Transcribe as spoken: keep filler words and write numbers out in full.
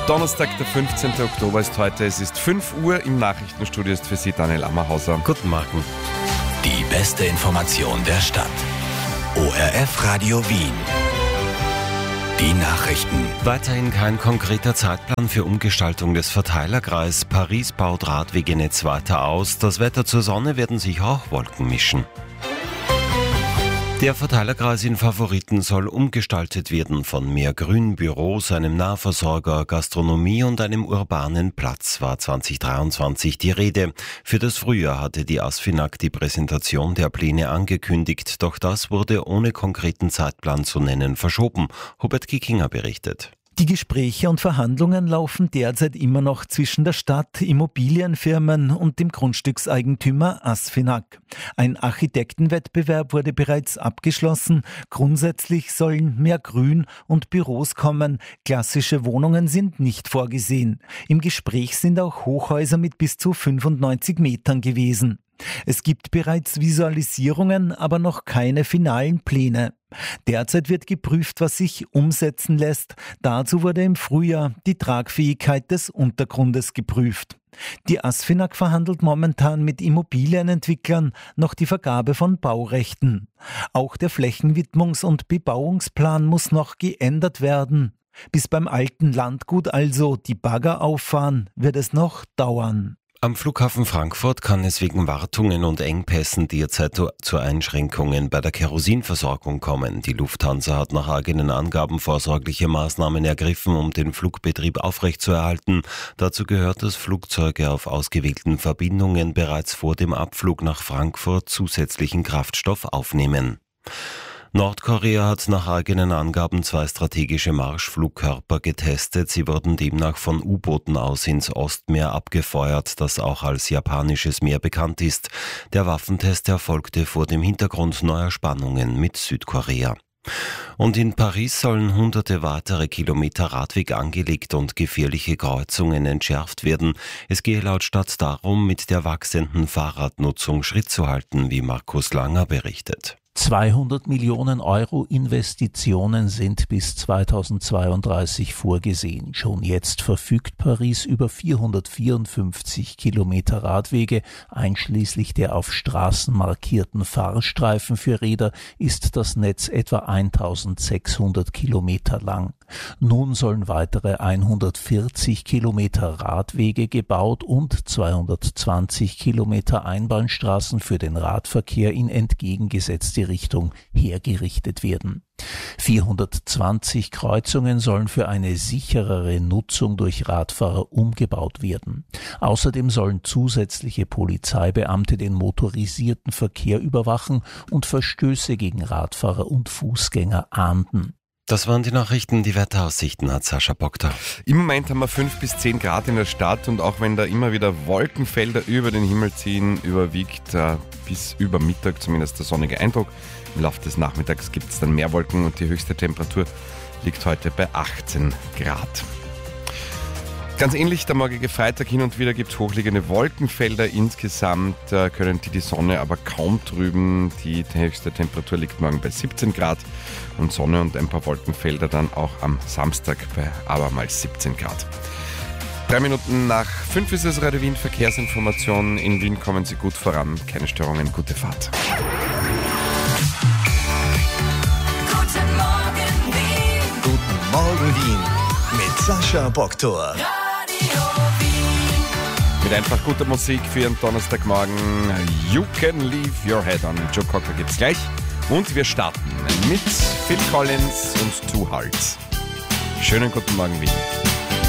Donnerstag, der fünfzehnten Oktober ist heute. Es ist fünf Uhr. Im Nachrichtenstudio ist für Sie Daniel Ammerhauser. Guten Morgen. Die beste Information der Stadt. O R F Radio Wien. Die Nachrichten. Weiterhin kein konkreter Zeitplan für Umgestaltung des Verteilerkreises. Paris baut Radwegenetz weiter aus. Das Wetter zur Sonne werden sich auch Wolken mischen. Der Verteilerkreis in Favoriten soll umgestaltet werden von mehr Grün, Büros, einem Nahversorger, Gastronomie und einem urbanen Platz, war zwanzig dreiundzwanzig die Rede. Für das Frühjahr hatte die ASFINAG die Präsentation der Pläne angekündigt, doch das wurde ohne konkreten Zeitplan zu nennen verschoben. Hubert Kickinger berichtet. Die Gespräche und Verhandlungen laufen derzeit immer noch zwischen der Stadt, Immobilienfirmen und dem Grundstückseigentümer ASFINAG. Ein Architektenwettbewerb wurde bereits abgeschlossen. Grundsätzlich sollen mehr Grün und Büros kommen. Klassische Wohnungen sind nicht vorgesehen. Im Gespräch sind auch Hochhäuser mit bis zu fünfundneunzig Metern gewesen. Es gibt bereits Visualisierungen, aber noch keine finalen Pläne. Derzeit wird geprüft, was sich umsetzen lässt. Dazu wurde im Frühjahr die Tragfähigkeit des Untergrundes geprüft. Die ASFINAG verhandelt momentan mit Immobilienentwicklern noch die Vergabe von Baurechten. Auch der Flächenwidmungs- und Bebauungsplan muss noch geändert werden. Bis beim alten Landgut also die Bagger auffahren, wird es noch dauern. Am Flughafen Frankfurt kann es wegen Wartungen und Engpässen derzeit zu Einschränkungen bei der Kerosinversorgung kommen. Die Lufthansa hat nach eigenen Angaben vorsorgliche Maßnahmen ergriffen, um den Flugbetrieb aufrechtzuerhalten. Dazu gehört, dass Flugzeuge auf ausgewählten Verbindungen bereits vor dem Abflug nach Frankfurt zusätzlichen Kraftstoff aufnehmen. Nordkorea hat nach eigenen Angaben zwei strategische Marschflugkörper getestet. Sie wurden demnach von U-Booten aus ins Ostmeer abgefeuert, das auch als japanisches Meer bekannt ist. Der Waffentest erfolgte vor dem Hintergrund neuer Spannungen mit Südkorea. Und in Paris sollen hunderte weitere Kilometer Radweg angelegt und gefährliche Kreuzungen entschärft werden. Es gehe laut Stadt darum, mit der wachsenden Fahrradnutzung Schritt zu halten, wie Markus Langer berichtet. zweihundert Millionen Euro Investitionen sind bis zweitausendzweiunddreißig vorgesehen. Schon jetzt verfügt Paris über vierhundertvierundfünfzig Kilometer Radwege. Einschließlich der auf Straßen markierten Fahrstreifen für Räder ist das Netz etwa eintausendsechshundert Kilometer lang. Nun sollen weitere hundertvierzig Kilometer Radwege gebaut und zweihundertzwanzig Kilometer Einbahnstraßen für den Radverkehr in entgegengesetzte Richtung hergerichtet werden. vierhundertzwanzig Kreuzungen sollen für eine sicherere Nutzung durch Radfahrer umgebaut werden. Außerdem sollen zusätzliche Polizeibeamte den motorisierten Verkehr überwachen und Verstöße gegen Radfahrer und Fußgänger ahnden. Das waren die Nachrichten. Die Wetteraussichten hat Sascha Bokter. Im Moment haben wir fünf bis zehn Grad in der Stadt und auch wenn da immer wieder Wolkenfelder über den Himmel ziehen, überwiegt äh, bis über Mittag zumindest der sonnige Eindruck. Im Laufe des Nachmittags gibt es dann mehr Wolken und die höchste Temperatur liegt heute bei achtzehn Grad. Ganz ähnlich der morgige Freitag, hin und wieder gibt es hochliegende Wolkenfelder. Insgesamt äh, können die die Sonne aber kaum trüben. Die höchste Temperatur liegt morgen bei siebzehn Grad und Sonne und ein paar Wolkenfelder dann auch am Samstag bei abermals siebzehn Grad. Drei Minuten nach fünf ist es Radio Wien Verkehrsinformation. In Wien kommen Sie gut voran, keine Störungen, gute Fahrt. Guten Morgen Wien. Guten Morgen Wien mit Sascha Boktor. Mit einfach guter Musik für Ihren Donnerstagmorgen. You Can Leave Your Head On. Joe Cocker gibt's gleich. Und wir starten mit Phil Collins und Two Hearts. Schönen guten Morgen, Wien.